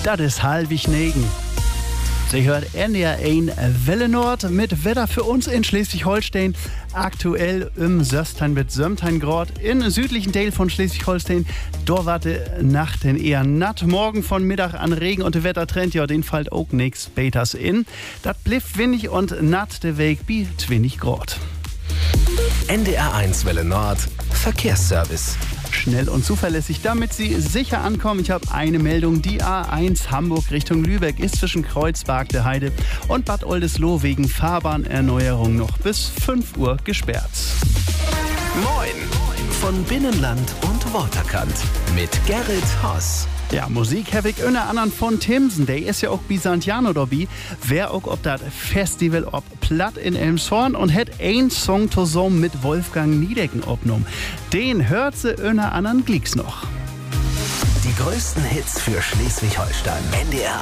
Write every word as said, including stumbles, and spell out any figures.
Das ist halbig Negen. Sie hört N D R eins Welle Nord mit Wetter für uns in Schleswig-Holstein. Aktuell im Söstern mit Sömtein Grad. Im südlichen Teil von Schleswig-Holstein, dort war die Nacht eher natt. Morgen von Mittag an Regen und der Wettertrend, ja, den fällt auch nix Beters in. Das bleibt windig und natt, der Weg bi zwanzig Grad. N D R eins Welle Nord Verkehrsservice. Schnell und zuverlässig, damit Sie sicher ankommen. Ich habe eine Meldung. Die A eins Hamburg Richtung Lübeck ist zwischen Kreuzberg der Heide und Bad Oldesloe wegen Fahrbahnerneuerung noch bis fünf Uhr gesperrt. Moin von Binnenland und Waterkant mit Gerrit Hoss. Ja, Musik habe ich einer anderen von Timsen. Der ist ja auch Bisantiano dabei. Wer auch ob das Festival ob Platt in Elmshorn und hat ein Song zusammen mit Wolfgang Niedecken aufgenommen. Den hört sie einer anderen Glicks noch. Die größten Hits für Schleswig-Holstein. N D R